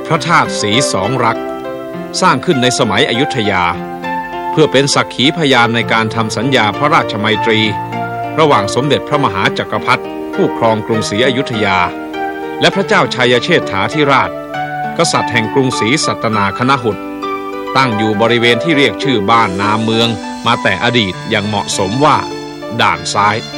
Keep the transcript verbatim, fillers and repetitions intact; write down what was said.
พระธาตุศรีสองรักสร้างขึ้นในสมัยอยุธยาเพื่อเป็นสักขีพยานในการทำสัญญาพระราชมัยตรีระหว่างสมเด็จพระมหาจักรพรรดิผู้ครองกรุงศรีอยุธยาและพระเจ้าชัยเชษฐาธิราชกษัตริย์แห่งกรุงศรีสัตนาคณหุฏตั้งอยู่บริเวณที่เรียกชื่อบ้านนาเมืองมาแต่อดีตอย่างเหมาะสมว่าด่านซ้าย